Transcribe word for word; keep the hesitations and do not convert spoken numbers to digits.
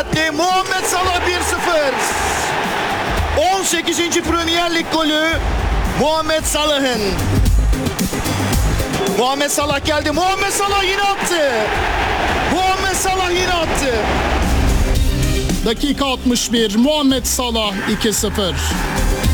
attı. Muhammed Salah bir sıfır. on sekizinci Premier Lig golü Muhammed Salah'ın. Muhammed Salah geldi. Muhammed Salah yine attı. Muhammed Salah yine attı. Dakika altmış bir, Muhammed Salah iki sıfır.